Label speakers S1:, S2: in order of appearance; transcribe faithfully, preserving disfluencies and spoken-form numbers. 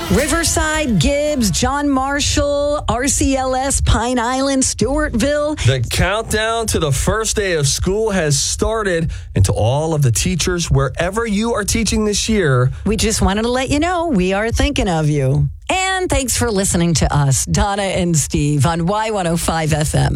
S1: Riverside, Gibbs, John Marshall, R C L S, Pine Island, Stewartville.
S2: The countdown to the first day of school has started. And to all of the teachers, wherever you are teaching this year,
S1: we just wanted to let you know we are thinking of you. And thanks for listening to us, Donna and Steve, on Y one oh five F M.